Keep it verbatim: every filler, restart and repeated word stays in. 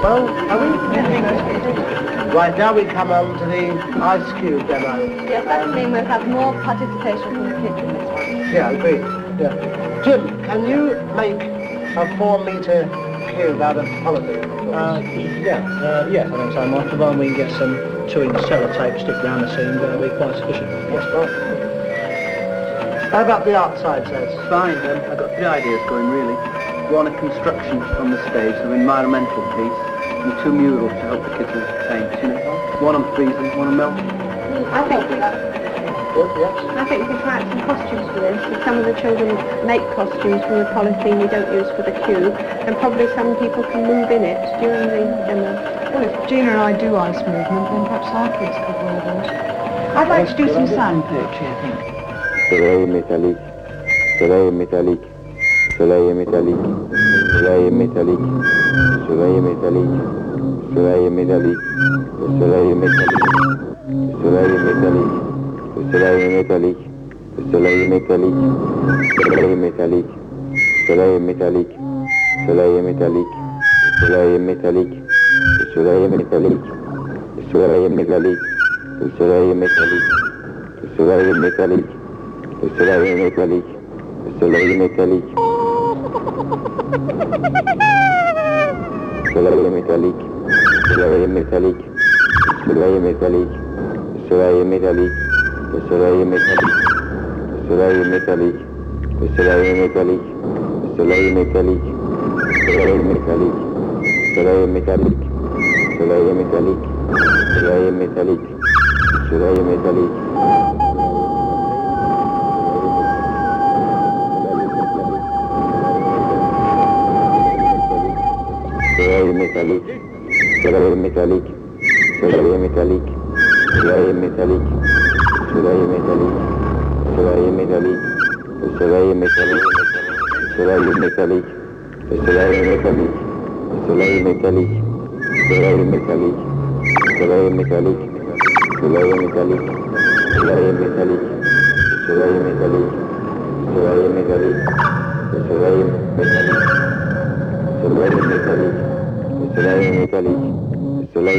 Well, are we? Right, now we come on to the Ice Cube demo. Yes, that would mean we'll have more participation from the kids in this one. Yeah, agreed. Yeah. Jim, can you make a four-metre cube out of polythene? Uh, yeah, uh, yeah, I think so, Mike. Provided we can get some two-inch sellotape stick around the seam, that'll be quite sufficient. Yes, right. How about the outside, says? Fine, um, I've got three ideas going, really. One, a construction on the stage, an environmental piece, and two murals to help the kids with paint, you know. One on freezing, one on melting. I think we, Good, yes. I think we could try out some costumes for this. If some of the children make costumes from the polythene we don't use for the cube, and probably some people can move in it during the demo. Well, if Gina and I do ice movement, then perhaps our kids could wear those. I'd like to do some sound poetry, I think. Soleil métallique, soleil métallique, soleil métallique, soleil métallique, soleil métallique, soleil métallique, soleil métallique, soleil métallique, soleil métallique, soleil métallique, soleil métallique, soleil métallique, soleil métallique, soleil métallique, soleil métallique, soleil métallique, soleil métallique, soleil métallique. Le soleil métallique, le soleil métallique, le soleil métallique, le soleil métallique, le soleil métallique, le soleil métallique, le soleil métallique, le soleil métallique, le soleil métallique, le soleil métallique, le soleil métallique, le soleil métallique, le soleil métallique, le soleil métallique, le soleil métallique. Soleil métallique, soleil métallique, soleil métallique, soleil métallique, soleil métallique, soleil métallique, le soleil métallique, soleil métallique, le soleil métallique, soleil métallique, soleil métallique, soleil métallique, soleil métallique, soleil métallique, soleil métallique, soleil métallique, le soleil métallique, soleil métallique. Le soleil métallique, le soleil